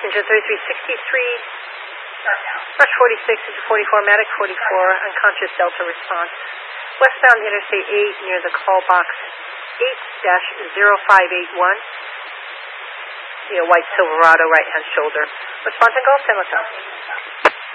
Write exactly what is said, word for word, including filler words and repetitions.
Engine thirty-three sixty-three, Rush forty-six, engine forty-four, Matic forty-four, unconscious Delta response. Westbound Interstate eight near the call box eight dash zero five eight one. See a white Silverado right-hand shoulder. Response and Gulf, ten Hotel.